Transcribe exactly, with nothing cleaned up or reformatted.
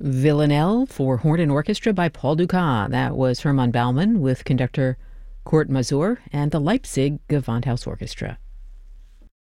Villanelle for horn and orchestra by Paul Dukas. That was Hermann Baumann with conductor Kurt Masur and the Leipzig Gewandhaus Orchestra.